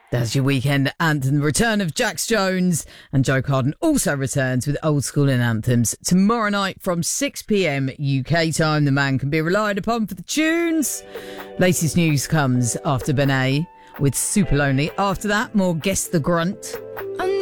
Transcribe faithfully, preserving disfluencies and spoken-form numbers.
That's your weekend anthem. The return of Jax Jones, and Joe Carden also returns with old school and anthems tomorrow night from six p.m. U K time. The man can be relied upon for the tunes. Latest news comes after Benet with Super Lonely. After that, more Guess the Grunt.